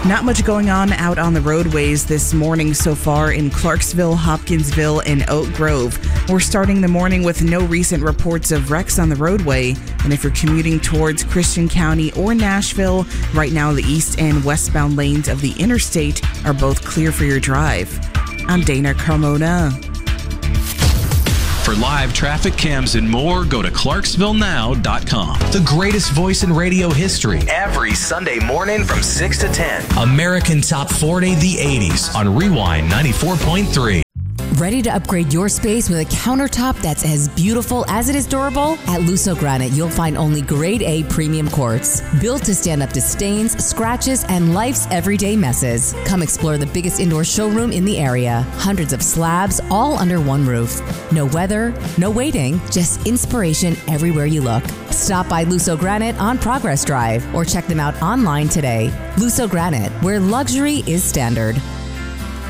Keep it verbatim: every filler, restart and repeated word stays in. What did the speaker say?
Not much going on out on the roadways this morning so far in Clarksville, Hopkinsville, and Oak Grove. We're starting the morning with no recent reports of wrecks on the roadway. And if you're commuting towards Christian County or Nashville, right now the east and westbound lanes of the interstate are both clear for your drive. I'm Dana Carmona. For live traffic cams and more, go to clarksville now dot com. The greatest voice in radio history. Every Sunday morning from six to ten. American Top forty, the eighties on Rewind ninety-four point three. Ready to upgrade your space with a countertop that's as beautiful as it is durable? At Lusso Granite, you'll find only grade A premium quartz, built to stand up to stains, scratches, and life's everyday messes. Come explore the biggest indoor showroom in the area. Hundreds of slabs, all under one roof. No weather, no waiting, just inspiration everywhere you look. Stop by Lusso Granite on Progress Drive or check them out online today. Lusso Granite, where luxury is standard.